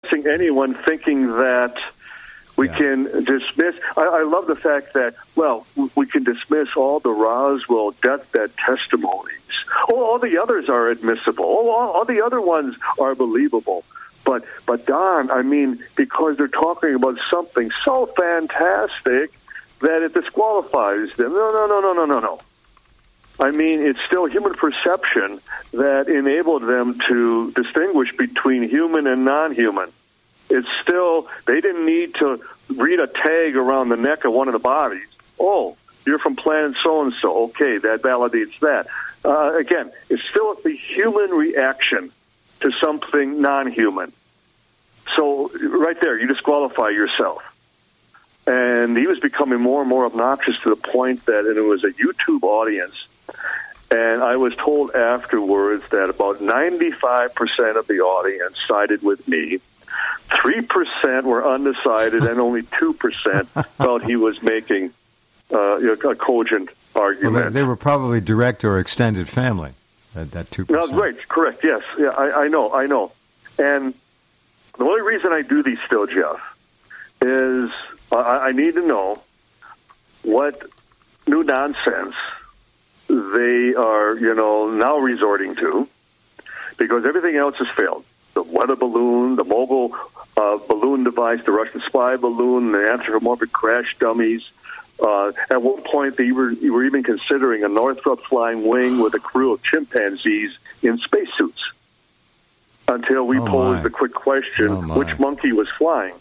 anyone thinking that we can dismiss. I love the fact that, well, we can dismiss all the Roswell deathbed testimonies. Oh, all the others are admissible. Oh, all the other ones are believable. But Don, I mean, because they're talking about something so fantastic that it disqualifies them. No. I mean, it's still human perception that enabled them to distinguish between human and non-human. It's still, they didn't need to read a tag around the neck of one of the bodies. Oh, you're from planet so-and-so. Okay, that validates that. Again, it's still the human reaction to something non-human. So right there, you disqualify yourself. And he was becoming more and more obnoxious to the point that it was a YouTube audience. And I was told afterwards that about 95% of the audience sided with me. 3% were undecided, and only 2% felt he was making a cogent argument. Well, they were probably direct or extended family, that 2%. No, right, correct, yes. Yeah, I know. And the only reason I do these still, Jeff, is I need to know what new nonsense they are, now resorting to, because everything else has failed. The weather balloon, the mobile balloon device, the Russian spy balloon, the anthropomorphic crash dummies. At one point, they were even considering a Northrop flying wing with a crew of chimpanzees in spacesuits. Until we posed the quick question, which monkey was flying?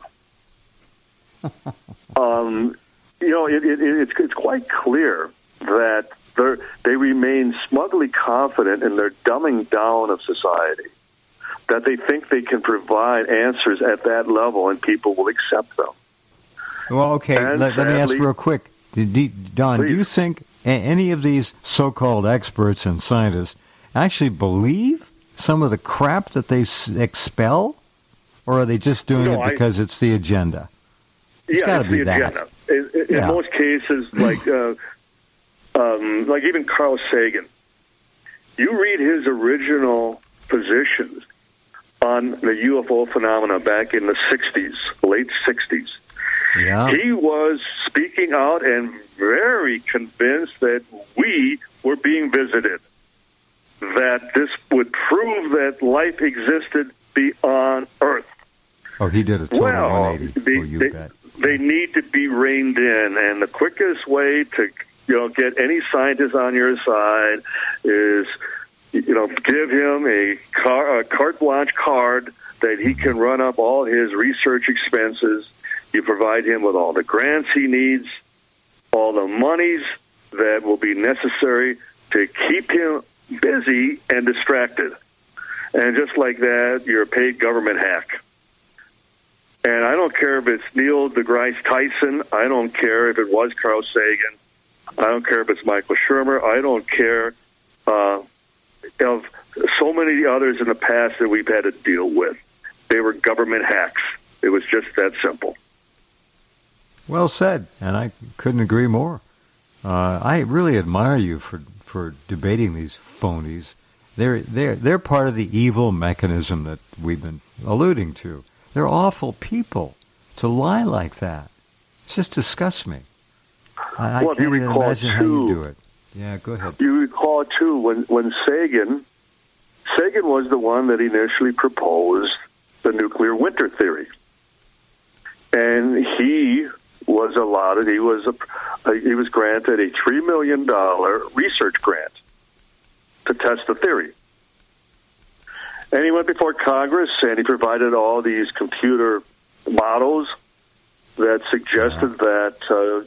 It's quite clear that they remain smugly confident in their dumbing down of society, that they think they can provide answers at that level and people will accept them. Well, okay, let me ask real quick. Don, please. Do you think any of these so-called experts and scientists actually believe some of the crap that they expel? Or are they just doing it because it's the agenda? It's got to be the agenda. In most cases, like even Carl Sagan, you read his original positions on the UFO phenomena back in the 60s, late 60s. Yeah. He was speaking out and very convinced that we were being visited, that this would prove that life existed beyond Earth. Oh, he did a total 180. They need to be reined in, and the quickest way to get any scientist on your side is give him a carte blanche card that he can run up all his research expenses. You provide him with all the grants he needs, all the monies that will be necessary to keep him busy and distracted. And just like that, you're a paid government hack. And I don't care if it's Neil deGrasse Tyson. I don't care if it was Carl Sagan. I don't care if it's Michael Shermer. I don't care of so many others in the past that we've had to deal with. They were government hacks. It was just that simple. Well said, and I couldn't agree more. I really admire you for debating these phonies. They're part of the evil mechanism that we've been alluding to. They're awful people to lie like that. It just disgusts me. I can't even imagine how you do it. Yeah, go ahead. You recall, too, when Sagan was the one that initially proposed the nuclear winter theory. And he was allotted, he was granted a $3 million research grant to test the theory. And he went before Congress, and he provided all these computer models that suggested that,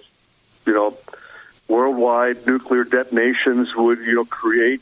worldwide nuclear detonations would, create,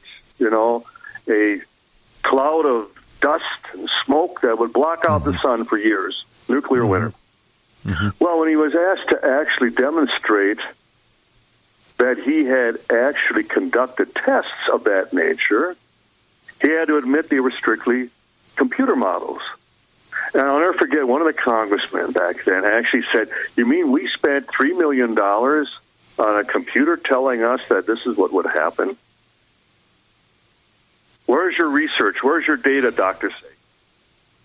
a cloud of dust and smoke that would block out the sun for years. Nuclear winter. Mm-hmm. Well, when he was asked to actually demonstrate that he had actually conducted tests of that nature, he had to admit they were strictly computer models. And I'll never forget, one of the congressmen back then actually said, "You mean we spent $3 million on a computer telling us that this is what would happen? Where's your research? Where's your data, Dr. Sagan?"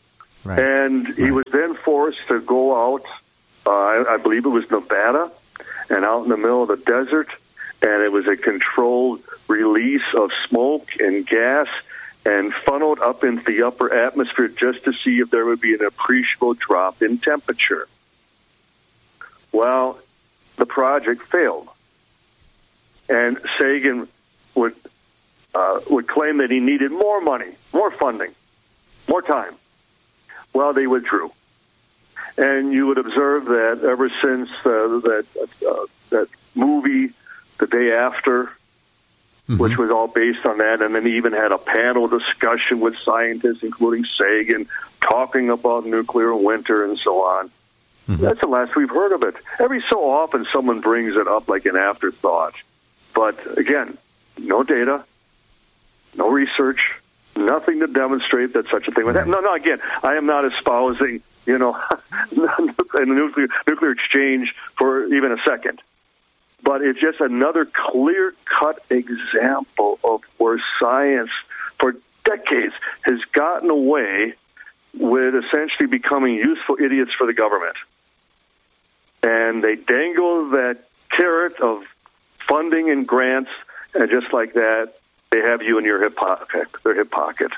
Right. And he was then forced to go out, I believe it was Nevada, and out in the middle of the desert, and it was a controlled release of smoke and gas and funneled up into the upper atmosphere just to see if there would be an appreciable drop in temperature. Well, the project failed. And Sagan would claim that he needed more money, more funding, more time. Well, they withdrew. And you would observe that ever since that movie, The Day After, which was all based on that, and then he even had a panel discussion with scientists, including Sagan, talking about nuclear winter and so on. That's the last we've heard of it. Every so often someone brings it up like an afterthought. But again, no data, no research, nothing to demonstrate that such a thing would happen. No, again, I am not espousing, a nuclear exchange for even a second. But it's just another clear-cut example of where science, for decades, has gotten away with essentially becoming useful idiots for the government. And they dangle that carrot of funding and grants, and just like that, they have you in their hip pocket.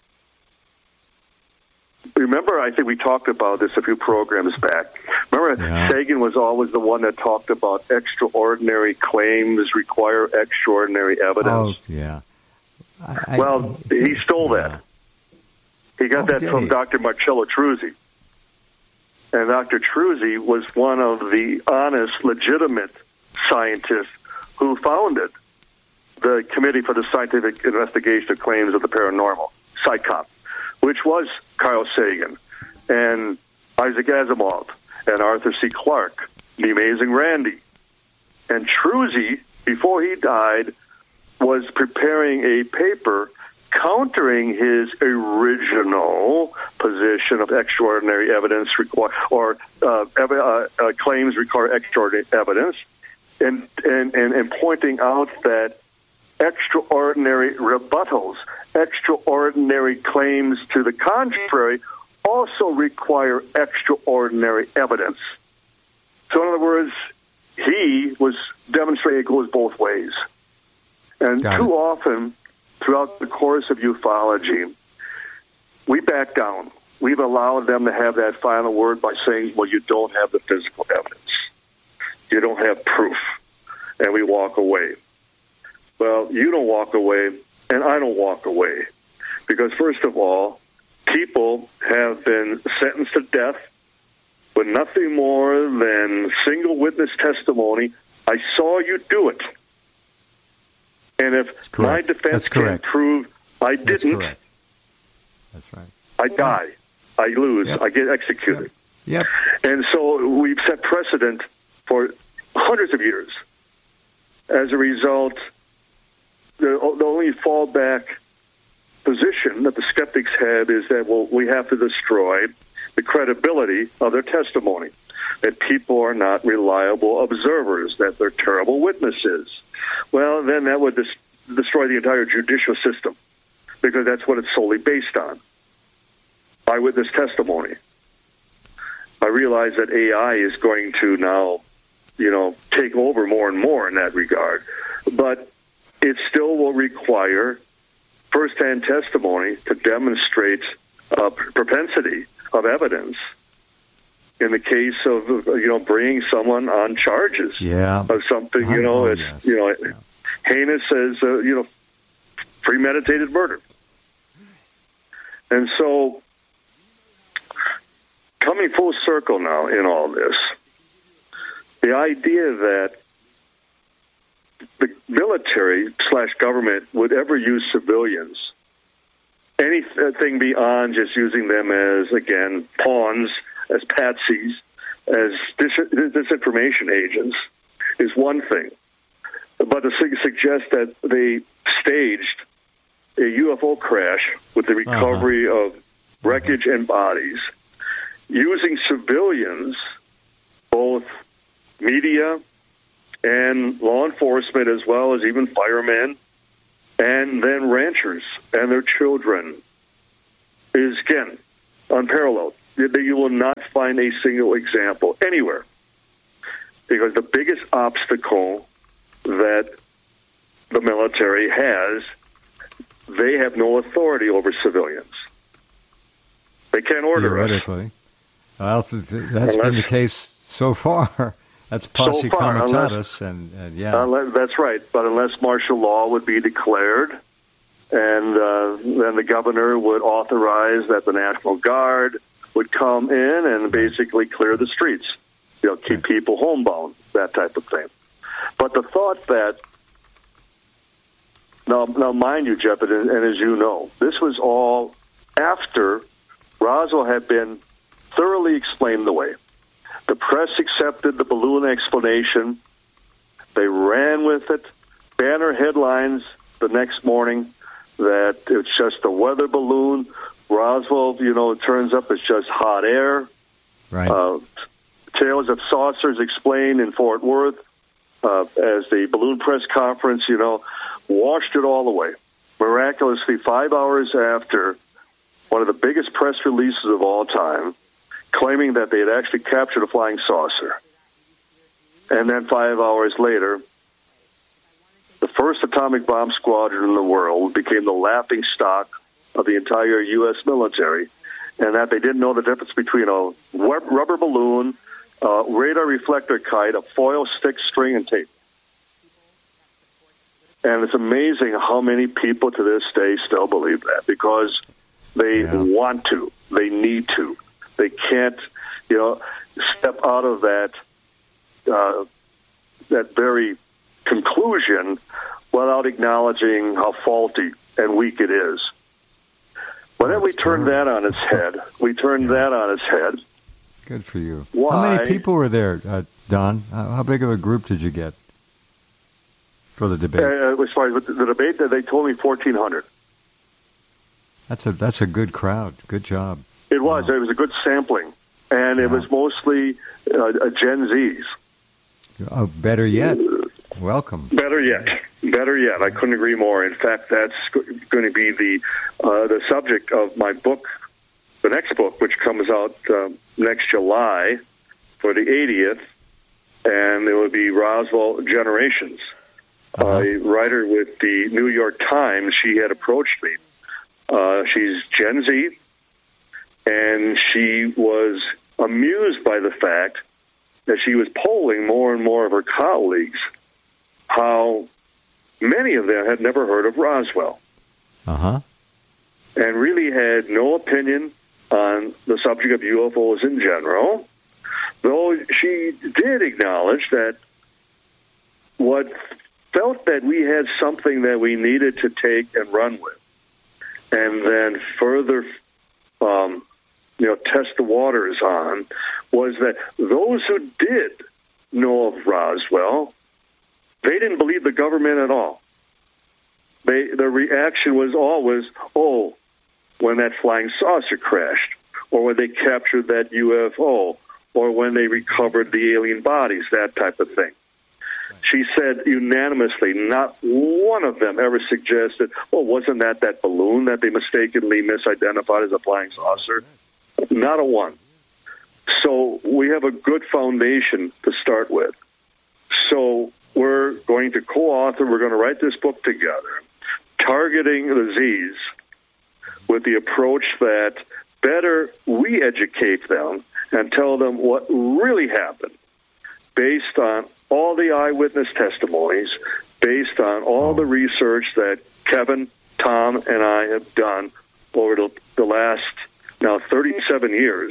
Remember, I think we talked about this a few programs back. Remember, Sagan was always the one that talked about extraordinary claims require extraordinary evidence. Oh, yeah. Well, he stole that. He got that from Dr. Marcello Truzzi. And Dr. Truzzi was one of the honest, legitimate scientists who founded the Committee for the Scientific Investigation of Claims of the Paranormal, CSICOP, which was Carl Sagan and Isaac Asimov and Arthur C. Clarke, the Amazing Randi. And Truzzi, before he died, was preparing a paper countering his original position of extraordinary evidence claims require extraordinary evidence, and pointing out that extraordinary rebuttals, extraordinary claims to the contrary, also require extraordinary evidence. So in other words, he was demonstrating it goes both ways. And too often, throughout the course of ufology, we back down. We've allowed them to have that final word by saying, well, you don't have the physical evidence. You don't have proof. And we walk away. Well, you don't walk away, and I don't walk away. Because, first of all, people have been sentenced to death with nothing more than single witness testimony. I saw you do it. And if my defense can prove I didn't, that's right. I die. I lose. I get executed. Yep. And so we've set precedent for hundreds of years. As a result, the only fallback position that the skeptics have is that, well, we have to destroy the credibility of their testimony, that people are not reliable observers, that they're terrible witnesses. Well, then that would destroy the entire judicial system, because that's what it's solely based on, eyewitness testimony. I realize that AI is going to now, take over more and more in that regard, but it still will require firsthand testimony to demonstrate propensity of evidence. In the case of bringing someone on charges of something, heinous as premeditated murder. And so, coming full circle now in all this, the idea that the military/government would ever use civilians, anything beyond just using them as, again, pawns, as patsies, as disinformation agents, is one thing. But to suggest that they staged a UFO crash with the recovery of wreckage and bodies, using civilians, both media and law enforcement, as well as even firemen, and then ranchers and their children, is, again, unparalleled. You will not find a single example anywhere. Because the biggest obstacle that the military has, they have no authority over civilians. They can't order us. Well, that's been the case so far. That's posse comitatus, and yeah. That's right. But unless martial law would be declared, and then the governor would authorize that the National Guard would come in and basically clear the streets, keep people homebound, that type of thing. But the thought that, now mind you, Jeff, and as you know, this was all after Roswell had been thoroughly explained away. The press accepted the balloon explanation. They ran with it. Banner headlines the next morning that it's just a weather balloon. Roswell, it turns up it's just hot air. Right. Tales of saucers explained in Fort Worth as the balloon press conference, washed it all away. Miraculously, 5 hours after one of the biggest press releases of all time, claiming that they had actually captured a flying saucer. And then 5 hours later, the first atomic bomb squadron in the world became the laughing stock of the entire U.S. military, and that they didn't know the difference between a rubber balloon, radar reflector kite, a foil stick, string, and tape. And it's amazing how many people to this day still believe that, because they want to, they need to. They can't, step out of that very conclusion without acknowledging how faulty and weak it is. But then we turned that on its head. Good for you. Why? How many people were there, Don? How big of a group did you get for the debate? As far as the debate, they told me 1,400. That's a good crowd. Good job. It was. Wow. It was a good sampling, and it was mostly Gen Zs. Oh, better yet. Welcome. Better yet. I couldn't agree more. In fact, that's going to be the subject of my book, the next book, which comes out next July for the 80th, and it will be Roswell Generations. A writer with the New York Times, she had approached me. She's Gen Z, and she was amused by the fact that she was polling more and more of her colleagues how many of them had never heard of Roswell. And really had no opinion on the subject of UFOs in general, though she did acknowledge that what felt that we had something that we needed to take and run with, and then further test the waters on, was that those who did know of Roswell, they didn't believe the government at all. Their reaction was always, when that flying saucer crashed, or when they captured that UFO, or when they recovered the alien bodies, that type of thing. She said unanimously, not one of them ever suggested, wasn't that balloon that they mistakenly misidentified as a flying saucer? Not a one. So we have a good foundation to start with. So we're going to co-author, we're going to write this book together, targeting the Zs with the approach that better we educate them and tell them what really happened based on all the eyewitness testimonies, based on all the research that Kevin, Tom, and I have done over the last, now, 37 years,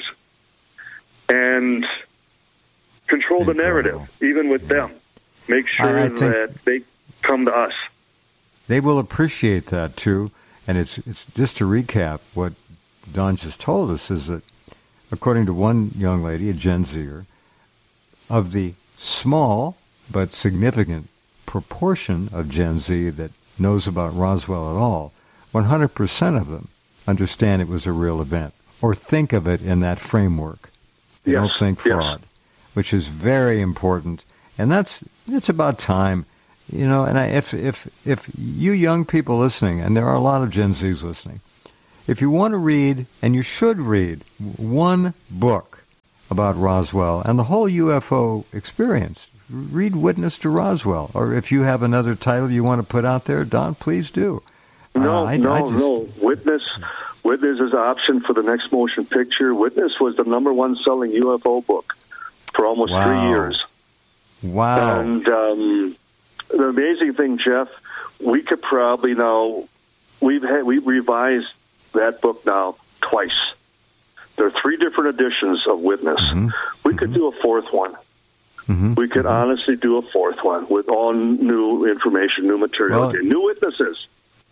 and control the narrative, even with them. Make sure that they come to us. They will appreciate that, too. And it's just to recap, what Don just told us is that, according to one young lady, a Gen Zer, of the small but significant proportion of Gen Z that knows about Roswell at all, 100% of them understand it was a real event or think of it in that framework. They don't think fraud, which is very important. And it's about time, and if you young people listening, and there are a lot of Gen Zs listening, if you want to read, and you should read, one book about Roswell and the whole UFO experience, read Witness to Roswell. Or if you have another title you want to put out there, Don, please do. No. Witness is an option for the next motion picture. Witness was the number one selling UFO book for almost 3 years. Wow. And the amazing thing, Jeff, we could probably now, we've revised that book now twice. There are 3 different editions of Witness. Mm-hmm. We could do a 4th one. Mm-hmm. We could honestly do a 4th one with all new information, new material, new witnesses.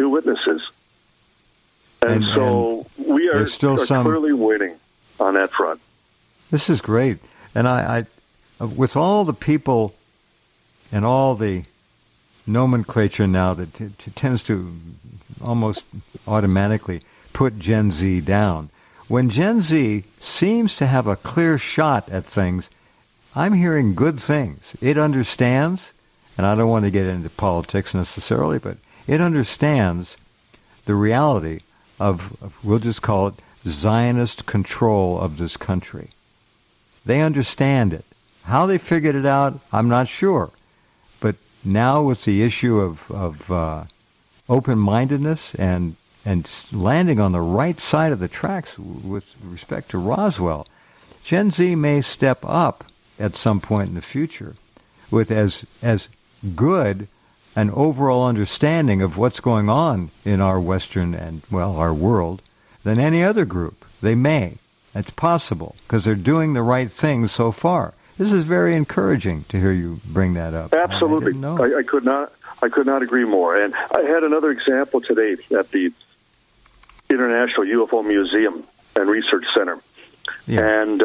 And so we are clearly winning on that front. This is great. And I with all the people and all the nomenclature now that tends to almost automatically put Gen Z down, when Gen Z seems to have a clear shot at things, I'm hearing good things. It understands, and I don't want to get into politics necessarily, but it understands the reality of, we'll just call it, Zionist control of this country. They understand it. How they figured it out, I'm not sure. But now with the issue of open-mindedness and landing on the right side of the tracks with respect to Roswell, Gen Z may step up at some point in the future with as good an overall understanding of what's going on in our Western and, our world than any other group. They may. It's possible, because they're doing the right things so far. This is very encouraging to hear you bring that up. Absolutely. I could not agree more. And I had another example today at the International UFO Museum and Research Center. Yeah. And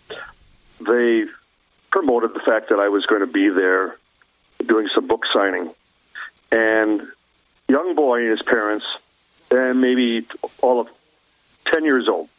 they promoted the fact that I was going to be there doing some book signing. And young boy and his parents, and maybe all of 10 years old.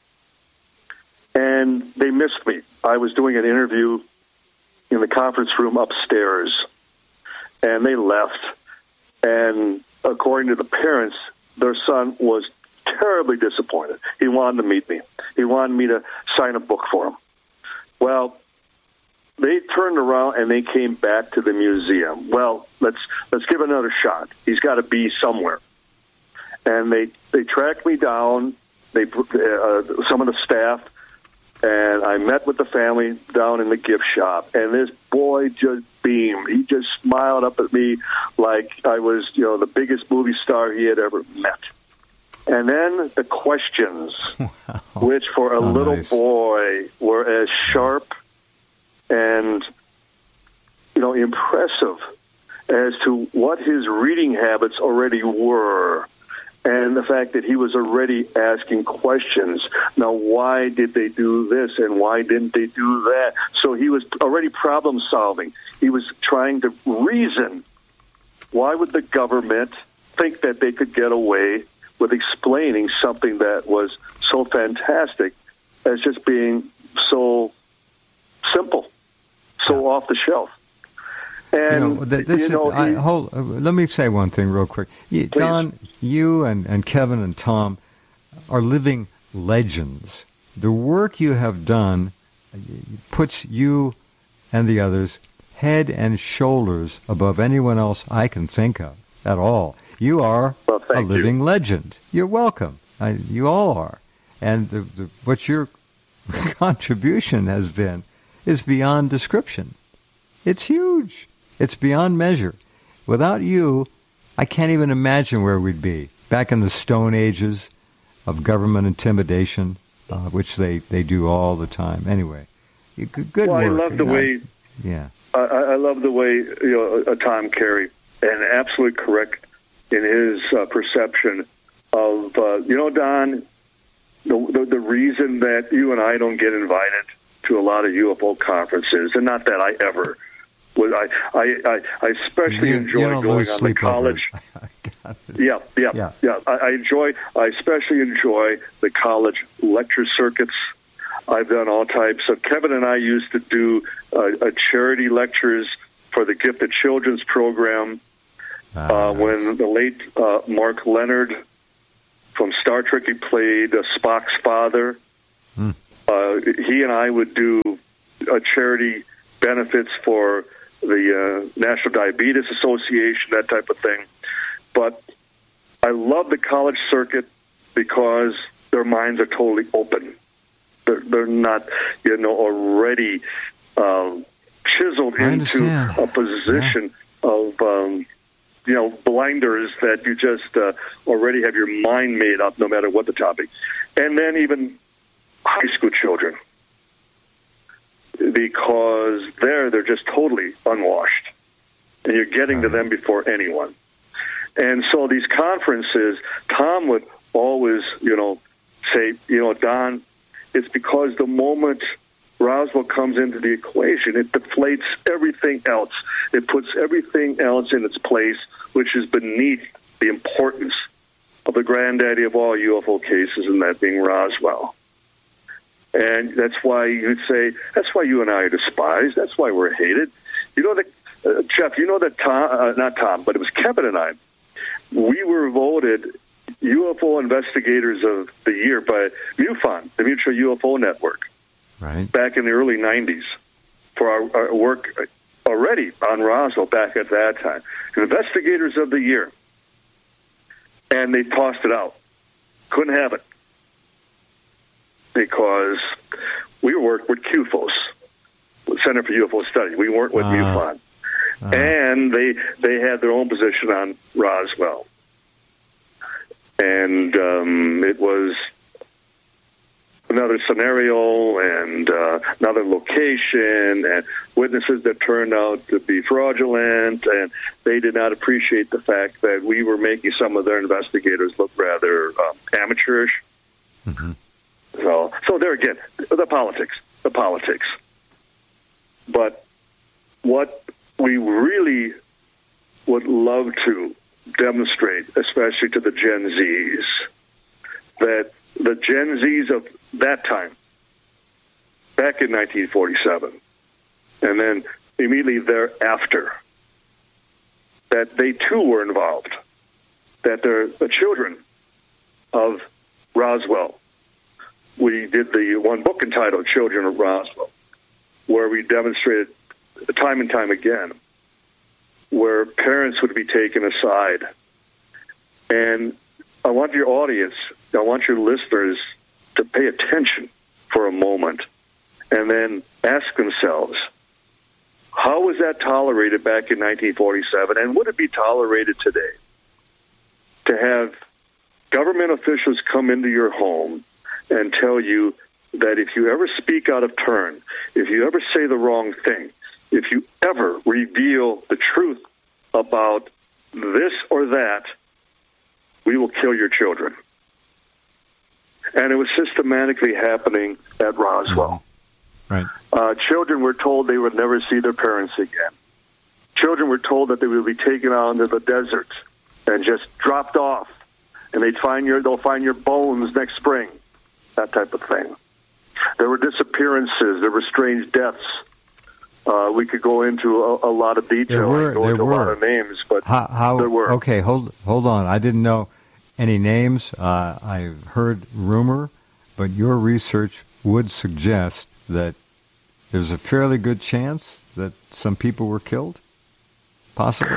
And they missed me. I was doing an interview in the conference room upstairs, and they left. And according to the parents, their son was terribly disappointed. He wanted to meet me. He wanted me to sign a book for him. Well, they turned around and they came back to the museum. Well, let's give it another shot. He's got to be somewhere. And they tracked me down. Some of the staff, and I met with the family down in the gift shop. And this boy just beamed. He just smiled up at me like I was, the biggest movie star he had ever met. And then the questions, which for a little boy were as sharp and, impressive as to what his reading habits already were, and the fact that he was already asking questions. Now, why did they do this, and why didn't they do that? So he was already problem-solving. He was trying to reason. Why would the government think that they could get away with explaining something that was so fantastic as just being so simple, so off the shelf? And let me say one thing real quick. Don, you and Kevin and Tom are living legends. The work you have done puts you and the others head and shoulders above anyone else I can think of at all. You are a living legend. You're welcome. You all are. And what your contribution has been is beyond description. It's huge. It's beyond measure. Without you, I can't even imagine where we'd be. Back in the Stone Ages of government intimidation, which they do all the time. Anyway, good work. I love the way. Yeah. I love the way Tom Carey, and absolutely correct in his perception of Don. The reason that you and I don't get invited to a lot of UFO conferences, and not that I ever. I especially enjoy going on the college. Yeah. I especially enjoy the college lecture circuits. I've done all types of. Kevin and I used to do charity lectures for the Gifted Children's program when the late Mark Leonard from Star Trek. He played Spock's father. He and I would do charity benefits for the National Diabetes Association, that type of thing. But I love the college circuit because their minds are totally open. They're not, already chiseled into a position of, blinders that you just already have your mind made up no matter what the topic. And then even high school children, because they're just totally unwashed, and you're getting to them before anyone. And so these conferences, Tom would always, say, Don, it's because the moment Roswell comes into the equation, it deflates everything else. It puts everything else in its place, which is beneath the importance of the granddaddy of all UFO cases, and that being Roswell. And that's why you'd say, that's why you and I are despised. That's why we're hated. You know that, Jeff, that Tom, not Tom, but it was Kevin and I, we were voted UFO Investigators of the Year by MUFON, the Mutual UFO Network, right, back in the early 90s for our work already on Roswell back at that time. Investigators of the Year. And they tossed it out. Couldn't have it. Because we worked with CUFOS, Center for UFO Studies. We weren't with MUFON. And they had their own position on Roswell. And it was another scenario and another location and witnesses that turned out to be fraudulent, and they did not appreciate the fact that we were making some of their investigators look rather amateurish. Mm-hmm. So there again, the politics. But what we really would love to demonstrate, especially to the Gen Zs, that the Gen Zs of that time, back in 1947, and then immediately thereafter, that they too were involved, that they're the children of Roswell. We did the one book entitled Children of Roswell, where we demonstrated time and time again where parents would be taken aside. And I want your audience, I want your listeners to pay attention for a moment and then ask themselves, how was that tolerated back in 1947, and would it be tolerated today to have government officials come into your home and tell you that if you ever speak out of turn, if you ever say the wrong thing, if you ever reveal the truth about this or that, we will kill your children. And it was systematically happening at Roswell. Right. Children were told they would never see their parents again. Children were told that they would be taken out into the desert and just dropped off, and they'll find your bones next spring. That type of thing. There were disappearances. There were strange deaths. We could go into a lot of detail and go into a lot of names, but there were. Okay, hold on. I didn't know any names. I heard rumor, but your research would suggest that there's a fairly good chance that some people were killed, possibly?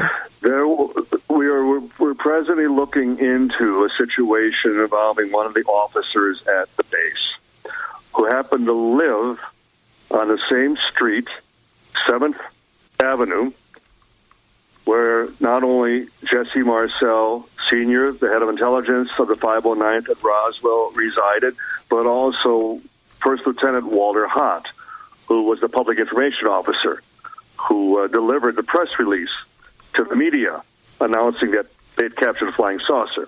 We're presently looking into a situation involving one of the officers at the base who happened to live on the same street, 7th Avenue, where not only Jesse Marcel Sr., the head of intelligence of the 509th at Roswell, resided, but also First Lieutenant Walter Hott, who was the public information officer, who delivered the press release to the media announcing that they'd captured a flying saucer.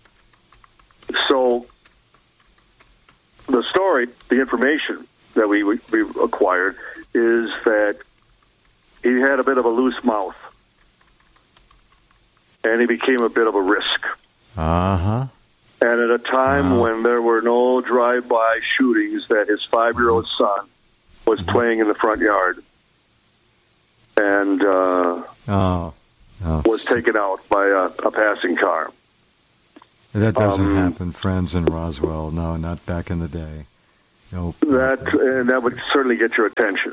So the story, the information that we acquired is that he had a bit of a loose mouth, and he became a bit of a risk. Uh-huh. And at a time when there were no drive-by shootings, that his 5-year-old son was playing in the front yard and was taken out by a passing car. That doesn't happen, friends, in Roswell. No, not back in the day. Nope. That would certainly get your attention.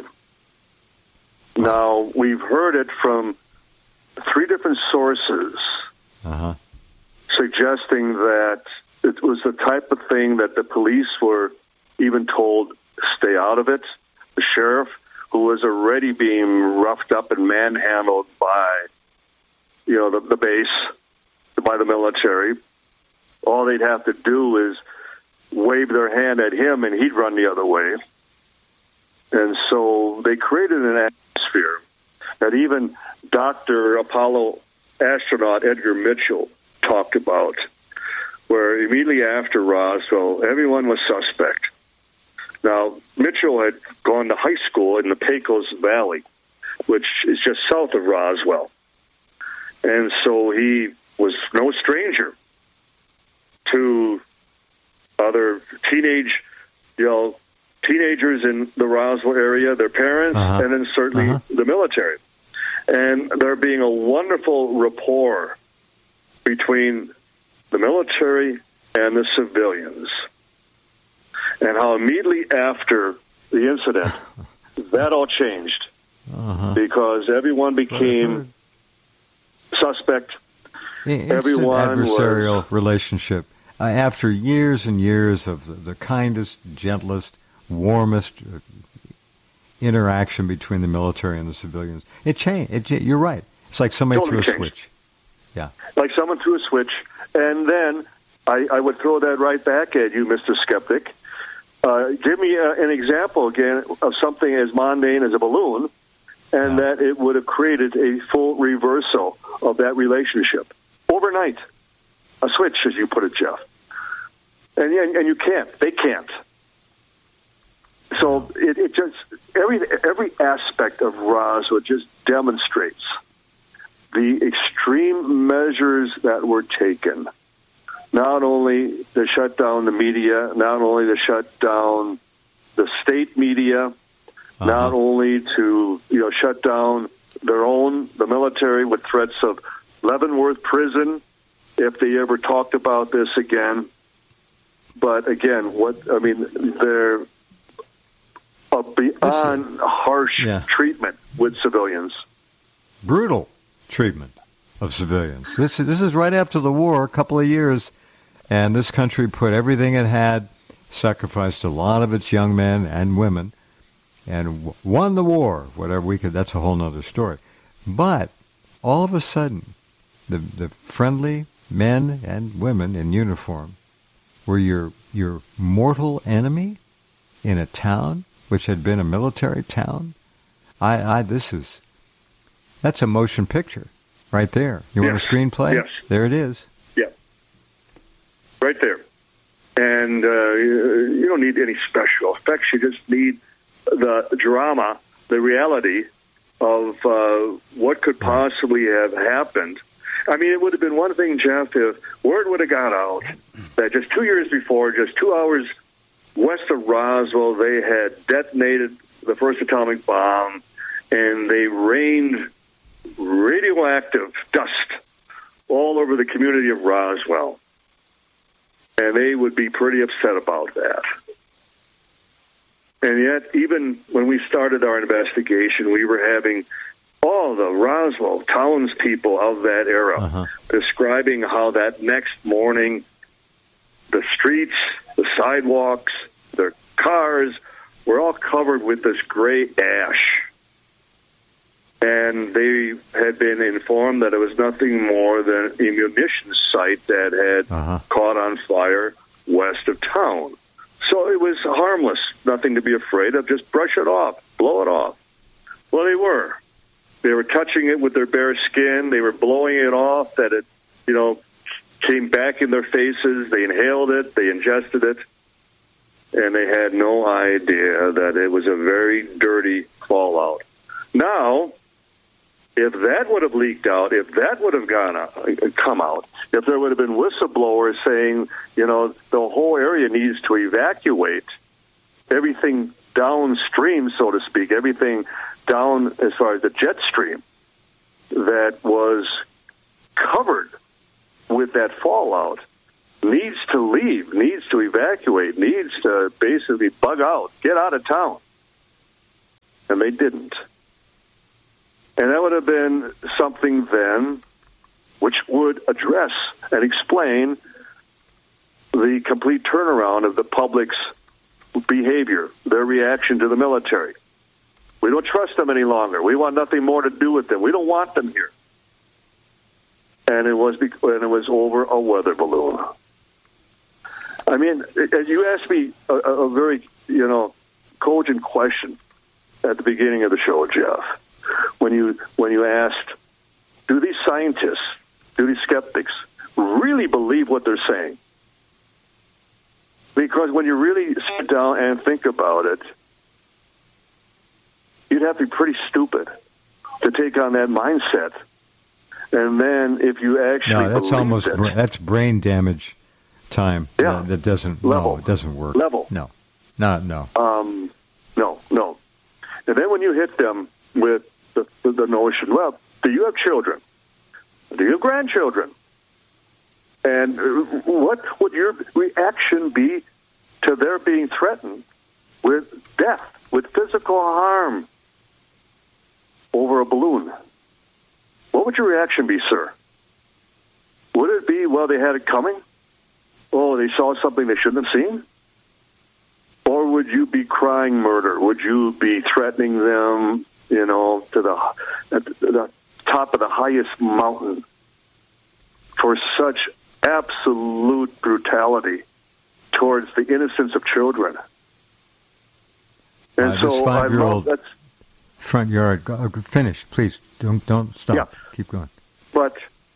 Now, we've heard it from 3 different sources suggesting that it was the type of thing that the police were even told, stay out of it. The sheriff, who was already being roughed up and manhandled by, the base, by the military, all they'd have to do is wave their hand at him and he'd run the other way. And so they created an atmosphere that even Dr. Apollo astronaut Edgar Mitchell talked about, where immediately after Roswell, everyone was suspect. Now, Mitchell had gone to high school in the Pecos Valley, which is just south of Roswell. And so he was no stranger to other teenagers in the Roswell area, their parents, and then certainly the military. And there being a wonderful rapport between the military and the civilians. And how immediately after the incident, that all changed. Because everyone became suspect. Everyone adversarial relationship. After years and years of the kindest, gentlest, warmest interaction between the military and the civilians, it changed. You're right. It's like somebody totally threw a changed. switch. Yeah. Like someone threw a switch, and then I would throw that right back at you, Mr. Skeptic. Give me an example again of something as mundane as a balloon, and that it would have created a full reversal of that relationship overnight. A switch, as you put it, Jeff. And you can't. They can't. So it just every aspect of Roswell just demonstrates the extreme measures that were taken. Not only to shut down the media, not only to shut down the state media, not only to shut down the military with threats of Leavenworth prison if they ever talked about this again. But again, they're beyond harsh treatment with civilians. Brutal treatment of civilians. This is right after the war, a couple of years, and this country put everything it had, sacrificed a lot of its young men and women, and won the war, whatever we could. That's a whole other story. But all of a sudden, the friendly men and women in uniform were your mortal enemy in a town which had been a military town. That's a motion picture right there. You want a screenplay? Yes. There it is. Yeah. Right there. And you don't need any special effects. You just need the drama, the reality of what could possibly have happened. I mean, it would have been one thing, Jeff, if word would have got out that just 2 years before, just 2 hours west of Roswell, they had detonated the first atomic bomb, and they rained radioactive dust all over the community of Roswell. And they would be pretty upset about that. And yet, even when we started our investigation, we were having all the Roswell townspeople of that era describing how that next morning the streets, the sidewalks, their cars were all covered with this gray ash. And they had been informed that it was nothing more than a munitions site that had caught on fire west of town. So it was harmless, nothing to be afraid of, just brush it off, blow it off. Well, they were. They were touching it with their bare skin. They were blowing it off, that it, came back in their faces. They inhaled it. They ingested it. And they had no idea that it was a very dirty fallout. Now, if that would have leaked out, if that would have come out, if there would have been whistleblowers saying, the whole area needs to evacuate, everything downstream, so to speak, everything down as far as the jet stream that was covered with that fallout, needs to leave, needs to evacuate, needs to basically bug out, get out of town. And they didn't. And that would have been something then which would address and explain the complete turnaround of the public's behavior, their reaction to the military. We don't trust them any longer. We want nothing more to do with them. We don't want them here. And it was over a weather balloon. I mean, as you asked me a very, cogent question at the beginning of the show, Jeff, when you asked, do these scientists, do these skeptics really believe what they're saying? Because when you really sit down and think about it, you'd have to be pretty stupid to take on that mindset. And then if you actually that's brain damage time. Yeah. That doesn't Level. No, it doesn't work. Level. No. No. And then when you hit them with the notion, well, do you have children? Do you have grandchildren? And what would your reaction be to their being threatened with death, with physical harm over a balloon? What would your reaction be, sir? Would it be, well, they had it coming? Oh, they saw something they shouldn't have seen? Or would you be crying murder? Would you be threatening them, to the top of the highest mountain for such absolute brutality towards the innocence of children? And so I love that. Front yard. Finish, please. Don't stop. Yeah. Keep going. But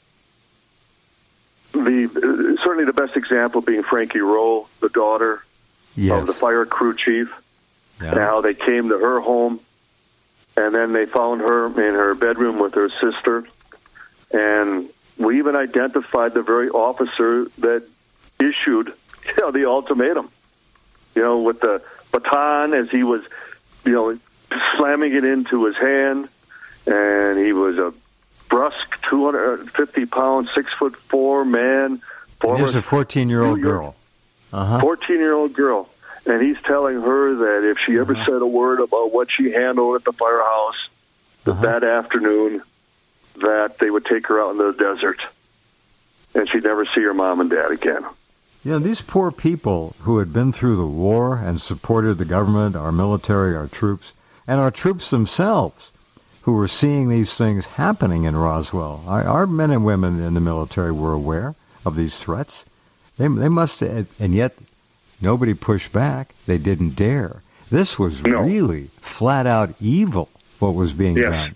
certainly the best example being Frankie Rowe, the daughter of the fire crew chief, and how they came to her home, and then they found her in her bedroom with her sister, and we even identified the very officer that issued the ultimatum, with the baton as he was, slamming it into his hand, and he was a brusque 250-pound, 6'4" man. This is a 14-year-old girl. 14-year-old girl. And he's telling her that if she ever said a word about what she handled at the firehouse that afternoon, that they would take her out into the desert, and she'd never see her mom and dad again. These poor people who had been through the war and supported the government, our military, our troops, and our troops themselves, who were seeing these things happening in Roswell. Our men and women in the military were aware of these threats. They must have, and yet nobody pushed back. They didn't dare. This was really flat-out evil, what was being done.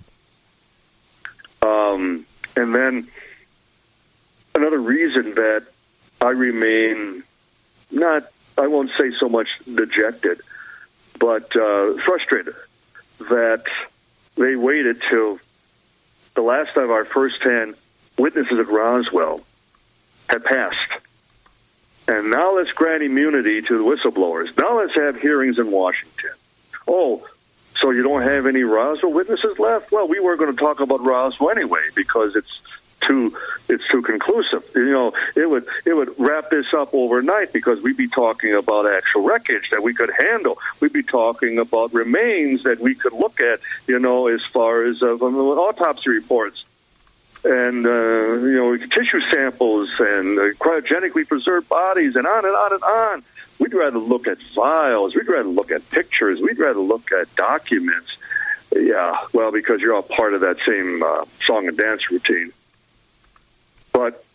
And then another reason that I remain I won't say so much dejected, but frustrated that they waited till the last time our first-hand witnesses at Roswell had passed. And now let's grant immunity to the whistleblowers. Now let's have hearings in Washington. Oh, so you don't have any Roswell witnesses left? Well, we weren't going to talk about Roswell anyway because it's too conclusive. It would wrap this up overnight because we'd be talking about actual wreckage that we could handle. We'd be talking about remains that we could look at, as far as autopsy reports and tissue samples and cryogenically preserved bodies and on and on and on. We'd rather look at files. We'd rather look at pictures. We'd rather look at documents. Yeah, well, because you're all part of that same song and dance routine. But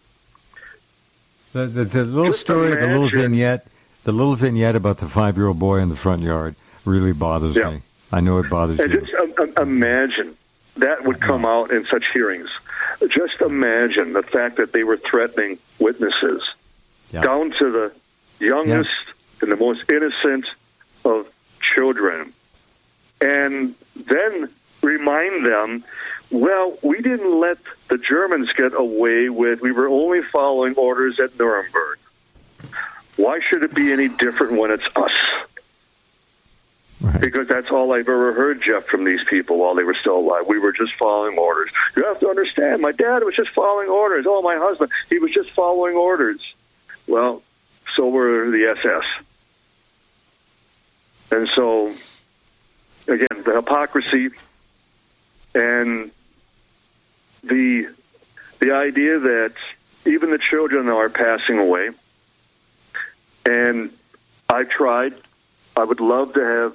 the little story, the little vignette about the 5-year-old boy in the front yard really bothers me. I know it bothers you. Just imagine that would come out in such hearings. Just imagine the fact that they were threatening witnesses down to the youngest and the most innocent of children. And then remind them, well, we didn't let the Germans get away with, we were only following orders at Nuremberg. Why should it be any different when it's us? Right. Because that's all I've ever heard, Jeff, from these people while they were still alive. We were just following orders. You have to understand, my dad was just following orders. Oh, my husband, he was just following orders. Well, so were the SS. And so, again, the hypocrisy and the idea that even the children are passing away. And I tried. I would love to have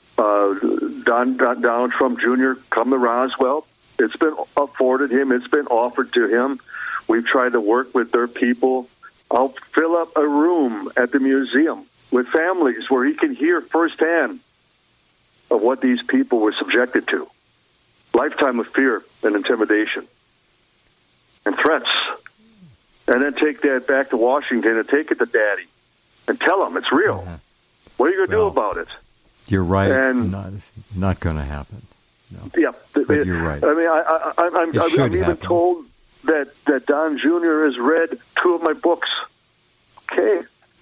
Donald Trump Jr. come to Roswell. It's been afforded him. It's been offered to him. We've tried to work with their people. I'll fill up a room at the museum with families where he can hear firsthand of what these people were subjected to. Lifetime of fear and intimidation and threats. And then take that back to Washington and take it to Daddy and tell him it's real. Uh-huh. What are you going to do about it? You're right. And it's not going to happen. No. Yeah, but you're right. I mean, I'm even told that Don Jr. has read 2 of my books. Okay.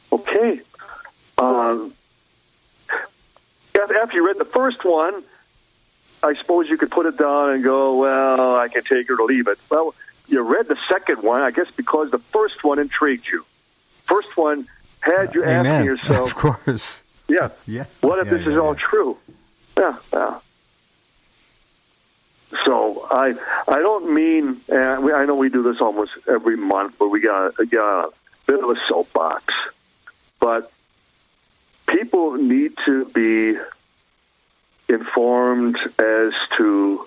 After you read the first one, I suppose you could put it down and go, well, I can take it or leave it. Well, you read the second one, I guess, because the first one intrigued you. First one had you asking yourself, of course. Yeah. What if this is all true? Yeah. So I don't mean, I know we do this almost every month, but we got a bit of a soapbox. But people need to be informed as to,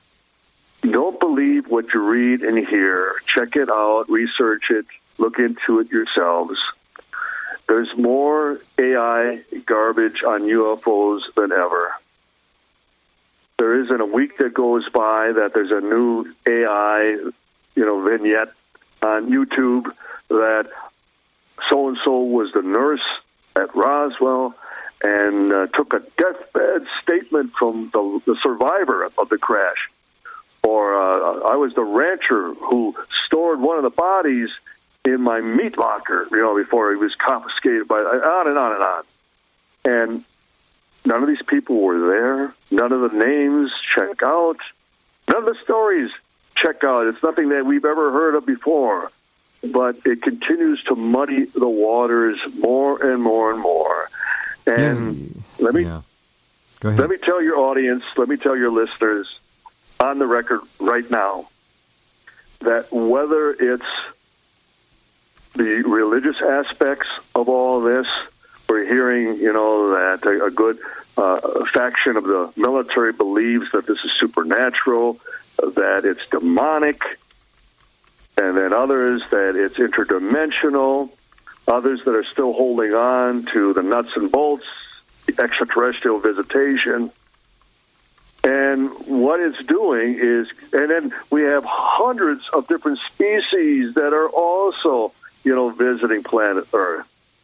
don't believe what you read and hear. Check it out, research it, look into it yourselves. There's more AI garbage on UFOs than ever. There isn't a week that goes by that there's a new AI, vignette on YouTube that so-and-so was the nurse at Roswell and took a deathbed statement from the survivor of the crash. Or I was the rancher who stored one of the bodies in my meat locker, before he was confiscated by, on and on and on. And none of these people were there. None of the names check out. None of the stories check out. It's nothing that we've ever heard of before. But it continues to muddy the waters more and more and more. And let me tell your audience, let me tell your listeners on the record right now that whether it's the religious aspects of all this, we're hearing, that a good faction of the military believes that this is supernatural, that it's demonic, and then others that it's interdimensional, others that are still holding on to the nuts and bolts, the extraterrestrial visitation. And what it's doing is, and then we have hundreds of different species that are also, visiting planet Earth.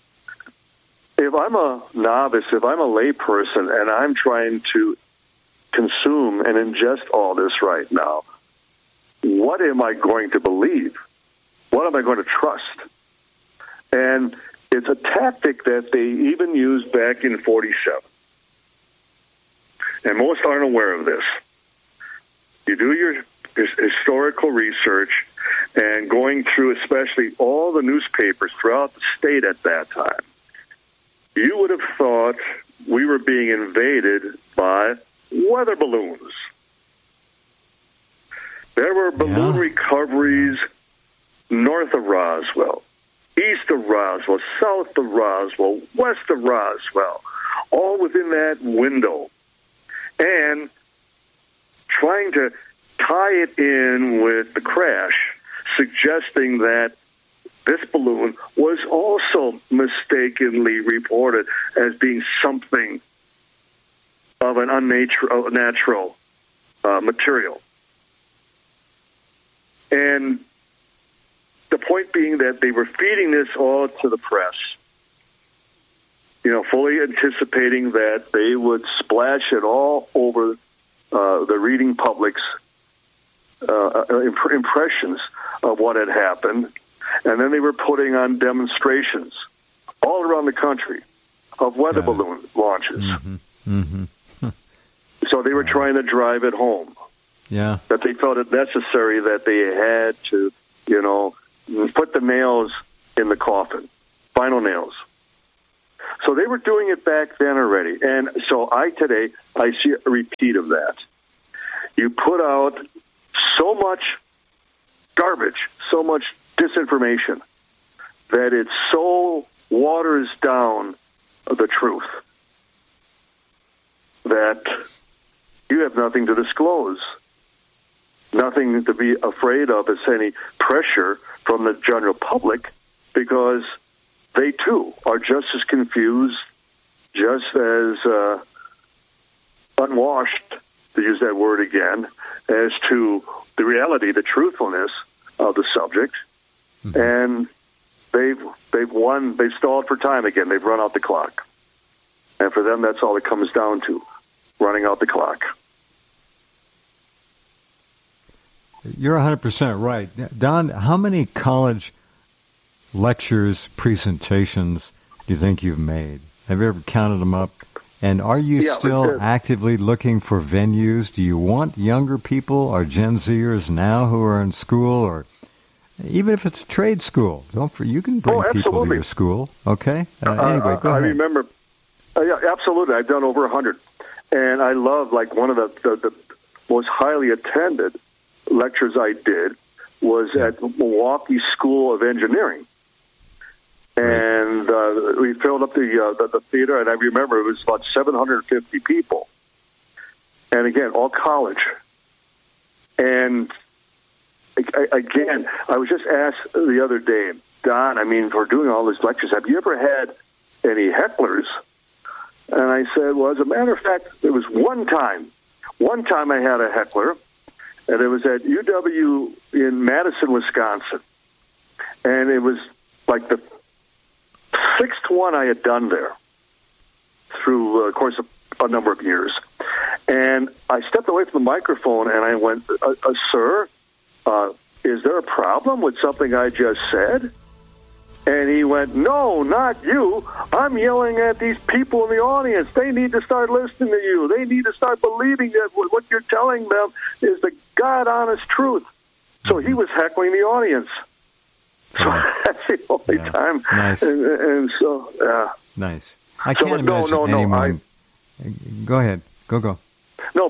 If I'm a novice, if I'm a layperson, and I'm trying to consume and ingest all this right now, what am I going to believe? What am I going to trust? And it's a tactic that they even used back in 47. And most aren't aware of this. You do your historical research, and going through especially all the newspapers throughout the state at that time, you would have thought we were being invaded by weather balloons. There were balloon recoveries north of Roswell, east of Roswell, south of Roswell, west of Roswell, all within that window. And trying to tie it in with the crash, suggesting that this balloon was also mistakenly reported as being something of an unnatural material. And the point being that they were feeding this all to the press, fully anticipating that they would splash it all over the reading public's impressions of what had happened. And then they were putting on demonstrations all around the country of weather balloon launches. So they were trying to drive it home. Yeah. That they felt it necessary that they had to, put the nails in the coffin. final nails. So they were doing it back then already. And so today, I see a repeat of that. You put out so much garbage, so much disinformation, that it so waters down the truth that you have nothing to disclose, nothing to be afraid of as any pressure from the general public, because they too are just as confused, just as unwashed, to use that word again, as to the reality, the truthfulness of the subject. Mm-hmm. And they've won, they've stalled for time again. They've run out the clock. And for them, that's all it comes down to, running out the clock. You're 100% right. Don, how many college lectures, presentations do you think you've made? Have you ever counted them up? And are you still actively looking for venues? Do you want younger people or Gen Zers now who are in school, or even if it's trade school? You can bring people to your school. Okay? Anyway, go ahead. I remember. Yeah, absolutely. I've done over 100. And I love, like, one of the most highly attended lectures I did was at Milwaukee School of Engineering. And we filled up the theater, and I remember it was about 750 people. And again, all college. And again, I was just asked the other day, Don, I mean, for doing all these lectures, have you ever had any hecklers? And I said, well, as a matter of fact, there was one time I had a heckler, and it was at UW in Madison, Wisconsin. And it was like the sixth one I had done there through, of course, a number of years. And I stepped away from the microphone and I went, sir, is there a problem with something I just said? And he went, no, not you. I'm yelling at these people in the audience. They need to start listening to you. They need to start believing that what you're telling them is the God-honest truth. So he was heckling the audience. So that's the only time. Nice. And so, nice. I can't imagine anyone. Go ahead. Go. No.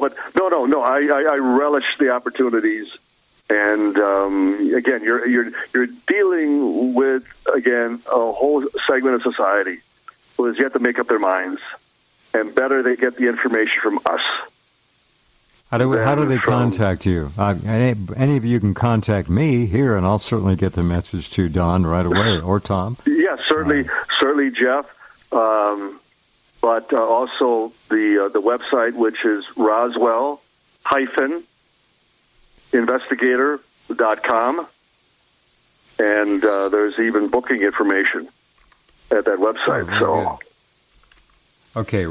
I relish the opportunities, and again, you're dealing with a whole segment of society who has yet to make up their minds, and better they get the information from us. How do they contact you? Any of you can contact me here, and I'll certainly get the message to Don right away, or Tom. Yeah, certainly, Jeff. But also the website, which is Roswell-investigator.com, and there's even booking information at that website. Oh, okay,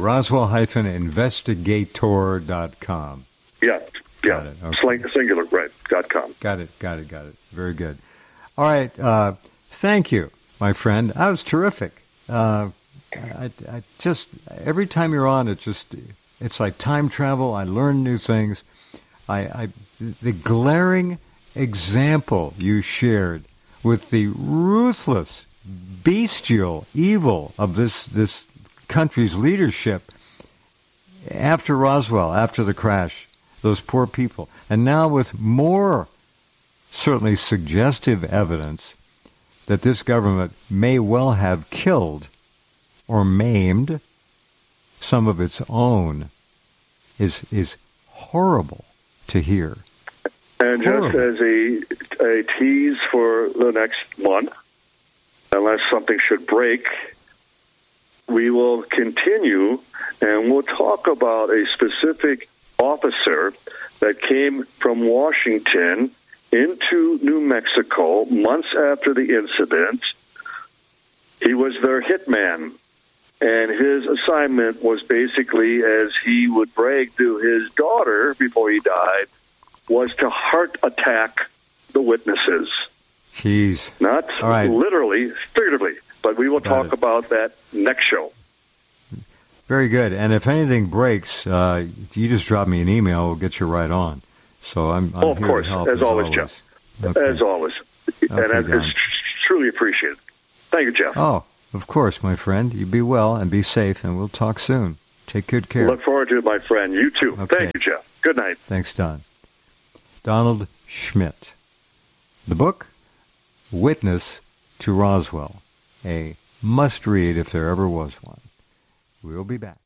Roswell-investigator.com. Yeah. Got it. Okay. Singular, right, .com. Got it. Very good. All right, thank you, my friend. That was terrific. I just, every time you're on, it's like time travel. I learn new things. The glaring example you shared with the ruthless, bestial evil of this country's leadership after Roswell, after the crash, those poor people. And now with more certainly suggestive evidence that this government may well have killed or maimed some of its own is horrible to hear. And just as a tease for the next month, unless something should break, we will continue and we'll talk about a specific officer that came from Washington into New Mexico months after the incident. He was their hitman, and his assignment was basically, as he would brag to his daughter before he died, was to heart attack the witnesses. Jeez. Not literally, figuratively, but we will talk about that next show. Very good. And if anything breaks, you just drop me an email. We'll get you right on. So I'm here of course, to help, as always, Jeff. Okay. As always. Okay, and it's truly appreciated. Thank you, Jeff. Oh, Of course, my friend. You be well and be safe, and we'll talk soon. Take good care. Look forward to it, my friend. You too. Okay. Thank you, Jeff. Good night. Thanks, Don. Donald Schmitt. The book, Witness to Roswell, a must-read if there ever was one. We'll be back.